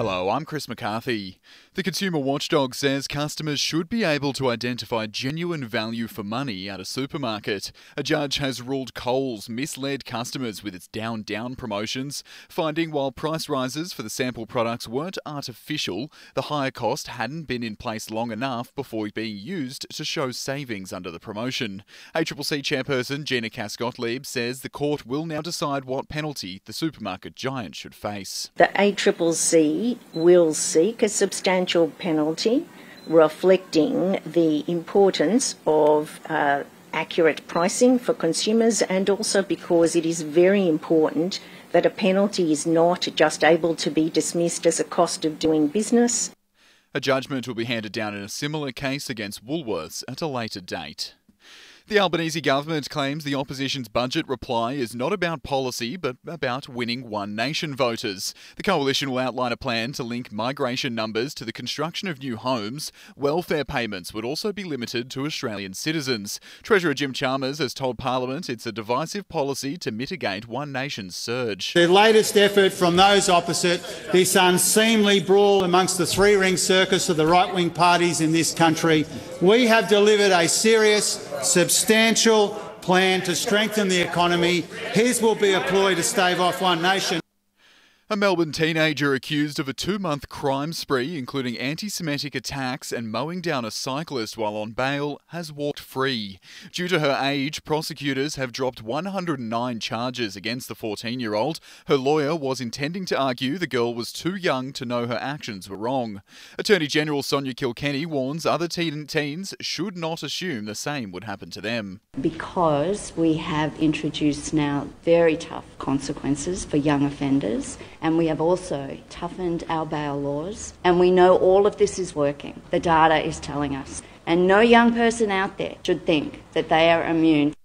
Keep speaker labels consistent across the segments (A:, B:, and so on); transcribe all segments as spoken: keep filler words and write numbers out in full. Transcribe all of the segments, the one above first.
A: Hello, I'm Chris McCarthy. The Consumer Watchdog says customers should be able to identify genuine value for money at a supermarket. A judge has ruled Coles misled customers with its Down Down promotions, finding while price rises for the sample products weren't artificial, the higher cost hadn't been in place long enough before being used to show savings under the promotion. A C C C chairperson Gina Cass-Gottlieb says the court will now decide what penalty the supermarket giant should face.
B: The A C C C will seek a substantial penalty reflecting the importance of uh, accurate pricing for consumers, and also because it is very important that a penalty is not just able to be dismissed as a cost of doing business.
A: A judgment will be handed down in a similar case against Woolworths at a later date. The Albanese government claims the opposition's budget reply is not about policy but about winning One Nation voters. The coalition will outline a plan to link migration numbers to the construction of new homes. Welfare payments would also be limited to Australian citizens. Treasurer Jim Chalmers has told Parliament it's a divisive policy to mitigate One Nation's surge.
C: The latest effort from those opposite, this unseemly brawl amongst the three-ring circus of the right-wing parties in this country, we have delivered a serious, substantial plan to strengthen the economy. His will be a ploy to stave off One Nation.
A: A Melbourne teenager accused of a two-month crime spree, including anti-Semitic attacks and mowing down a cyclist while on bail, has walked free. Due to her age, prosecutors have dropped one hundred nine charges against the fourteen-year-old. Her lawyer was intending to argue the girl was too young to know her actions were wrong. Attorney General Sonia Kilkenny warns other teen teens should not assume the same would happen to them.
D: Because we have introduced now very tough consequences for young offenders, and we have also toughened our bail laws, and we know all of this is working. The data is telling us. And no young person out there should think that they are immune.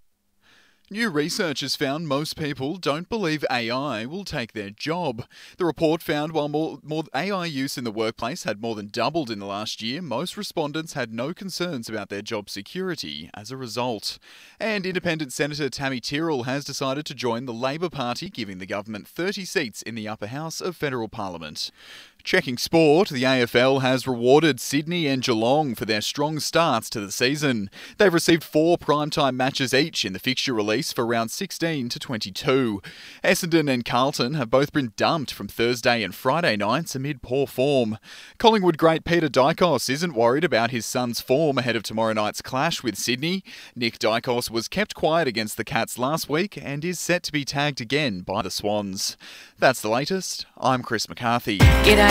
A: New research has found most people don't believe A I will take their job. The report found while more, more A I use in the workplace had more than doubled in the last year, most respondents had no concerns about their job security as a result. And Independent Senator Tammy Tyrrell has decided to join the Labor Party, giving the government thirty seats in the upper house of federal parliament. Checking sport, the A F L has rewarded Sydney and Geelong for their strong starts to the season. They've received four primetime matches each in the fixture release for round sixteen to twenty-two. Essendon and Carlton have both been dumped from Thursday and Friday nights amid poor form. Collingwood great Peter Dykos isn't worried about his son's form ahead of tomorrow night's clash with Sydney. Nick Dykos was kept quiet against the Cats last week and is set to be tagged again by the Swans. That's the latest. I'm Chris McCarthy.
E: G'day.